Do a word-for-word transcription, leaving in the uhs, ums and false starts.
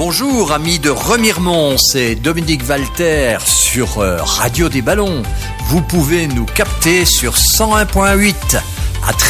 Bonjour amis de Remiremont, c'est Dominique Walter sur Radio des Ballons. Vous pouvez nous capter sur cent un virgule huit.